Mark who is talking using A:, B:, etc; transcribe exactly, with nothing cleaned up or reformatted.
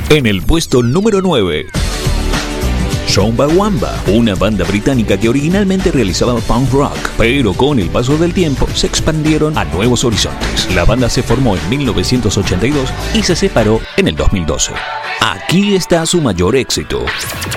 A: En el puesto número nueve, Chumbawamba, una banda británica que originalmente realizaba punk rock, pero con el paso del tiempo se expandieron a nuevos horizontes. La banda se formó en mil novecientos ochenta y dos y se separó en el dos mil doce. Aquí está su mayor éxito,